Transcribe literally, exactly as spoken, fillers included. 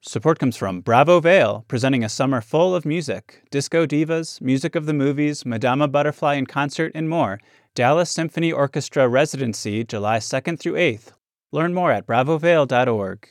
Support comes from Bravo Vale, presenting a summer full of music. Disco divas, music of the movies, Madama Butterfly in concert, and more. Dallas Symphony Orchestra Residency, July second through eighth. Learn more at bravo vale dot org.